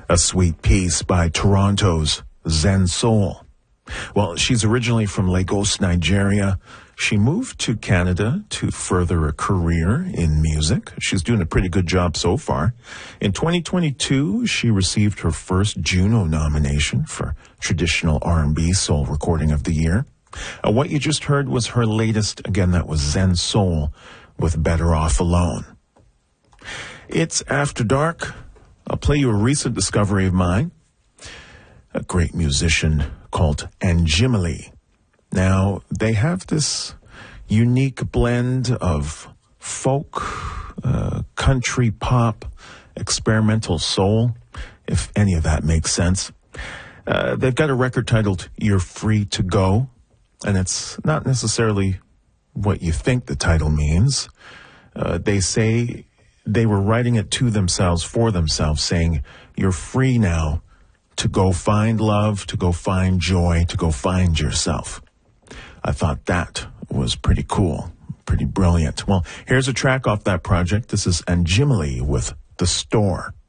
A sweet piece by Toronto's Zen Soul. Well, she's originally from Lagos, Nigeria. She moved to Canada to further a career in music. She's doing a pretty good job so far. In 2022, she received her first Juno nomination for Traditional R&B Soul Recording of the Year. What you just heard was her latest, again, that was Zen Soul with Better Off Alone. It's After Dark. I'll play you a recent discovery of mine, a great musician called Anjimile. Now, they have this unique blend of folk, country pop, experimental soul, if any of that makes sense. They've got a record titled You're Free to Go, and it's not necessarily what you think the title means. They say they were writing it to themselves, for themselves, saying, you're free now to go find love, to go find joy, to go find yourself. I thought that was pretty cool, pretty brilliant. Well, here's a track off that project. This is Anjimile with The Store.